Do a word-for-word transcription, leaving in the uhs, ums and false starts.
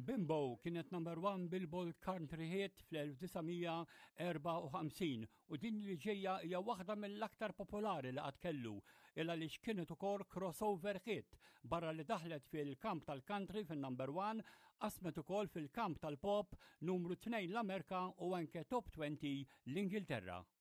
Bimbo kienet number one Billboard Country Hit fl-1954 u din li ġejja hija waħda mill-aktar popolari li qatt kellu illa li kienet ukoll crossover hit barra li daħlet fil-kamp tal-country fin-number one qasmet ukoll fil-kamp tal-pop numru tnejn l-Amerika u anke top twenty l-Ingilterra.